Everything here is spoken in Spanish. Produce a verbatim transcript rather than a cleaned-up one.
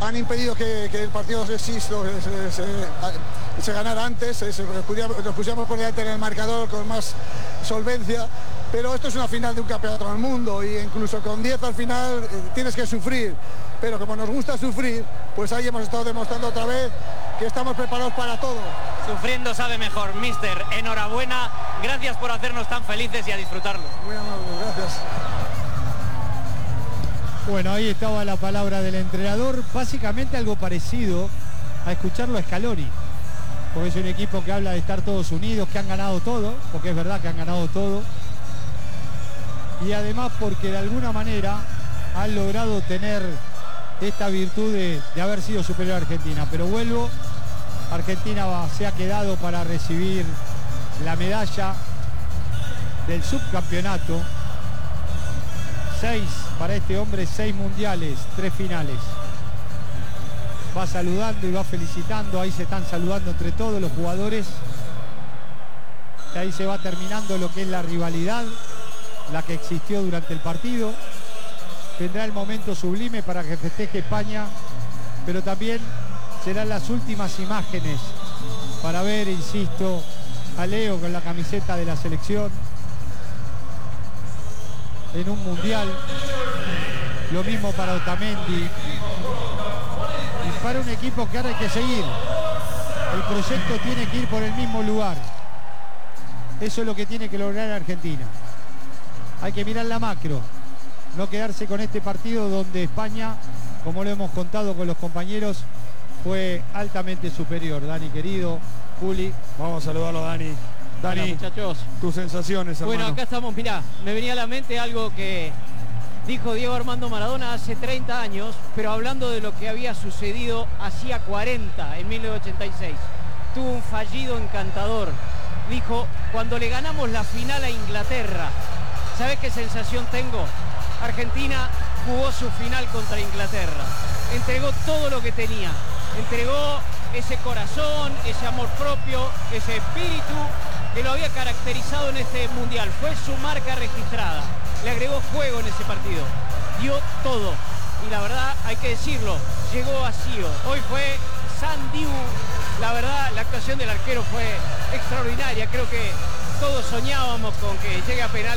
han impedido que, que el partido se, se, se, se ganara antes, se, se, nos pusiéramos por delante en el marcador con más solvencia, pero esto es una final de un campeonato del mundo y incluso con diez al final eh, tienes que sufrir, pero como nos gusta sufrir, pues ahí hemos estado demostrando otra vez que estamos preparados para todo. Sufriendo sabe mejor, mister. Enhorabuena, gracias por hacernos tan felices y a disfrutarlo. Muy amable, gracias. Bueno, ahí estaba la palabra del entrenador, básicamente algo parecido a escucharlo a Scaloni, porque es un equipo que habla de estar todos unidos, que han ganado todo, porque es verdad que han ganado todo, y además porque de alguna manera han logrado tener esta virtud de, de haber sido superior a Argentina. Pero vuelvo, Argentina va, se ha quedado para recibir la medalla del subcampeonato. Seis para este hombre, seis mundiales, tres finales. Va saludando y va felicitando, ahí se están saludando entre todos los jugadores. Y ahí se va terminando lo que es la rivalidad, la que existió durante el partido. Tendrá el momento sublime para que festeje España, pero también serán las últimas imágenes para ver, insisto, a Leo con la camiseta de la selección en un mundial. Lo mismo para Otamendi. Y para un equipo que ahora hay que seguir. El proyecto tiene que ir por el mismo lugar. Eso es lo que tiene que lograr Argentina. Hay que mirar la macro. No quedarse con este partido donde España, como lo hemos contado con los compañeros, fue altamente superior. Dani, querido, Juli. Vamos a saludarlo, Dani. Dani, hola, muchachos. Tus sensaciones, hermano. Bueno, acá estamos, mirá, me venía a la mente algo que dijo Diego Armando Maradona hace treinta años, pero hablando de lo que había sucedido hacía cuarenta, en mil novecientos ochenta y seis. Tuvo un fallido encantador. Dijo, cuando le ganamos la final a Inglaterra, ¿sabés qué sensación tengo? Argentina jugó su final contra Inglaterra. Entregó todo lo que tenía. Entregó ese corazón, ese amor propio, ese espíritu que lo había caracterizado en este mundial. Fue su marca registrada. Le agregó fuego en ese partido. Dio todo. Y la verdad, hay que decirlo, llegó vacío. Hoy fue Sandiu. La verdad, la actuación del arquero fue extraordinaria. Creo que todos soñábamos con que llegue a penal.